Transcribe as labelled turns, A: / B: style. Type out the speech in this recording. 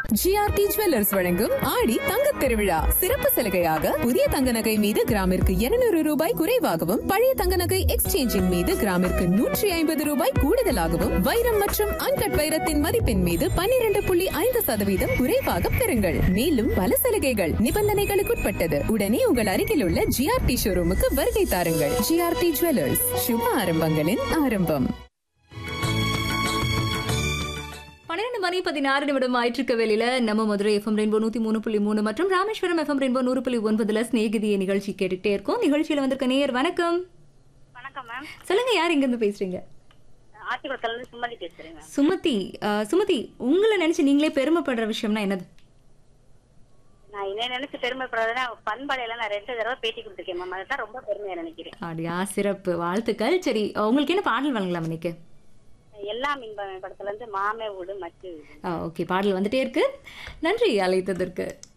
A: GRT jewellers வழங்கும் ஆடி தங்கத் திருவிழா சிறப்பு சலுகையாக புதிய தங்க நகை மீது கிராமிற்கு 200 ரூபாய் குறைவாகவும் பழைய தங்க நகை எக்ஸ்சேஞ்சின் மீது கிராமிற்கு 150 ரூபாய் கூடுதலாகவும் வைரம் மற்றும் அன்கட் வைரத்தின் மதிப்பின் மீது 12.5% குறைவாக பெறுங்கள். மேலும் பல சலுகைகள் நிபந்தனைகளுக்குட்பட்டது. உடனே உங்கள் அருகில் உள்ள ஜிஆர்டி ஷோரூமுக்கு வருகை தாருங்கள். ஜிஆர்டி ஜுவல்லர்ஸ், சுப ஆரம்பங்களின் ஆரம்பம்.
B: 12:16 ஆயிற்றுக்க வேலையில நம்ம மதுரை எஃப்எம் ரெயின்போ 103.3 மற்றும் ராமேஸ்வரம் எஃப்எம் ரெயின்போ 100.9 ஸ்நேகிதிய நிகழ்ச்சி கேட்டுட்டே இருக்கோம். நிகழ்ச்சியில வந்திருக்க நேயர் வணக்கம்.
C: வணக்கம் மேம்.
B: சொல்லுங்க, யார் எங்க இருந்து பேசுறீங்க?
C: ஆத்திக்குளத்துல இருந்து சுமதி பேசுறேன்.
B: சுமதி, உங்களை நினைச்சு நீங்களே பெருமைப்படுற விஷயம்னா என்னது?
C: நான் என்ன நினைச்சு பெருமைப்படுறதுன்னா பண்பாடையில நான் 2 தடவை பேட்டி கொடுத்துருக்கேன் மேம். அதுதான் ரொம்ப பெருமையா நினைக்கிறேன்.
B: அப்படியா, சிறப்பு, வாழ்த்துக்கள். சரி, உங்களுக்கு என்ன பாடல் வழங்கலாம் இன்னைக்கு?
C: எல்லாம் படத்துல இருந்து மாமே வீடு மச்சு.
B: ஓகே, பாடல் வந்துட்டே இருக்கு. நன்றி அழைத்ததற்கு.